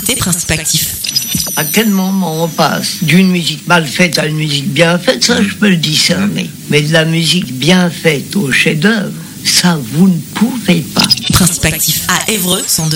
écoutez Principe Actif. À quel moment on passe d'une musique mal faite à une musique bien faite, ça je peux le discerner. Mais de la musique bien faite au chef-d'œuvre, ça vous ne pouvez pas. Principe Actif à Évreux, 102.